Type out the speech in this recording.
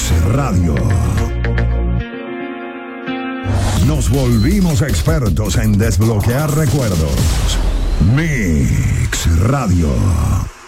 Radio. Nos volvimos expertos en desbloquear recuerdos. Mix Radio.